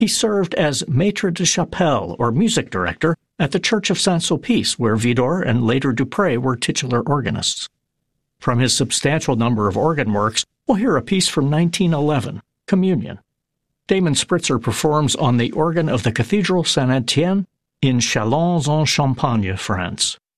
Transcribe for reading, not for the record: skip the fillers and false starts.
He served as maître de chapelle, or music director, at the Church of Saint-Sulpice, where Widor and later Dupré were titular organists. From his substantial number of organ works, we'll hear a piece from 1911, Communion. Damon Spritzer performs on the organ of the Cathedral Saint-Étienne in Châlons-en-Champagne, France.